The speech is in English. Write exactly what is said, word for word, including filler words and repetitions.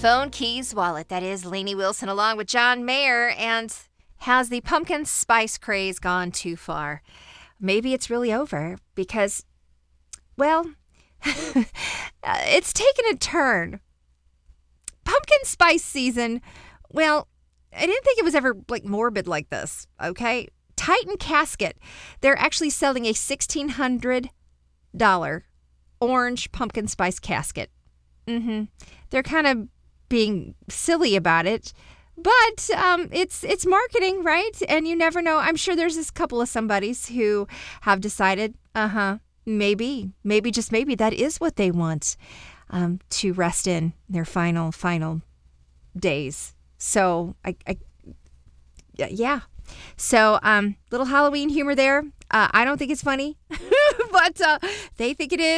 Phone, keys, wallet. That is Lainey Wilson along with John Mayer. And has the pumpkin spice craze gone too far? Maybe it's really over because, well, it's taken a turn. Pumpkin spice season, well, I didn't think it was ever like morbid like this, okay? Titan Casket, they're actually selling a sixteen hundred dollars orange pumpkin spice casket. Mm-hmm. They're kind of being silly about it, but um, it's it's marketing, right? And you never know. I'm sure there's this couple of somebodies who have decided, uh-huh, maybe, maybe, just maybe that is what they want um, to rest in their final, final days. So, I, I yeah. So, um, little Halloween humor there. Uh, I don't think it's funny, but uh, they think it is.